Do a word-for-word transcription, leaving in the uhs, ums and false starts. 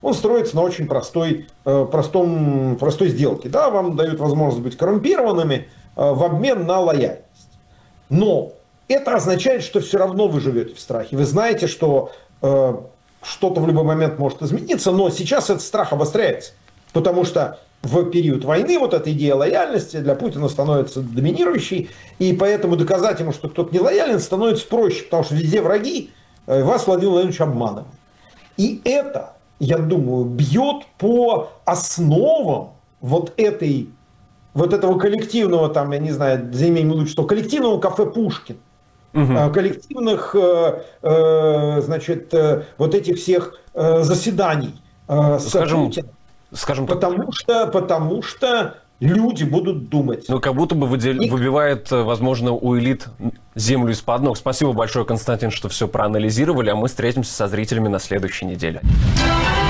Он строится на очень простой, простом, простой сделке. Да, вам дают возможность быть коррумпированными в обмен на лояльность. Но это означает, что все равно вы живете в страхе. Вы знаете, что э, что-то в любой момент может измениться, но сейчас этот страх обостряется. Потому что в период войны вот эта идея лояльности для Путина становится доминирующей. И поэтому доказать ему, что кто-то не лоялен, становится проще. Потому что везде враги, э, вас Владимир Владимирович обманывает. И это, я думаю, бьет по основам вот этой, вот этого коллективного, там, я не знаю, заимеем в виду, что коллективного кафе «Пушкин», угу. коллективных, значит, вот этих всех заседаний с скажем, Путиным. Скажем потому так. что, потому что люди будут думать. Ну, как будто бы выдел... И... выбивает, возможно, у элит землю из-под ног. Спасибо большое, Константин, что все проанализировали, а мы встретимся со зрителями на следующей неделе.